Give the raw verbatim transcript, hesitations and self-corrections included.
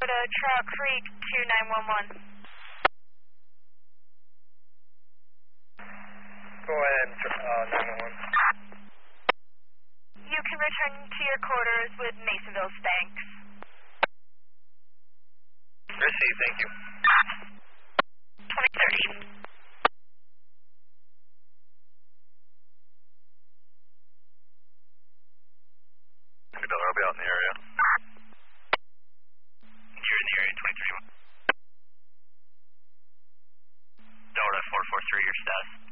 to Trout Creek two nine one one. Go ahead, uh, nine one one. You can return to your quarters with Masonville Spanks. Receive, thank you. twenty thirty. I'll be out in the area. You're in the area, twenty-three. Delta four four three, your status.